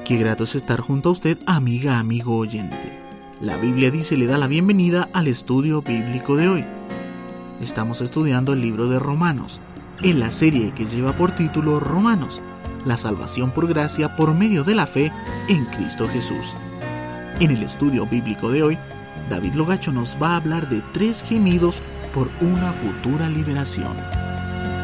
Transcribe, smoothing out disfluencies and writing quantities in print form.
Qué grato es estar junto a usted, amiga, amigo oyente. La Biblia dice le da la bienvenida al estudio bíblico de hoy. Estamos estudiando el libro de Romanos, en la serie que lleva por título Romanos, la salvación por gracia por medio de la fe en Cristo Jesús. En el estudio bíblico de hoy, David Logacho nos va a hablar de 3 gemidos por una futura liberación.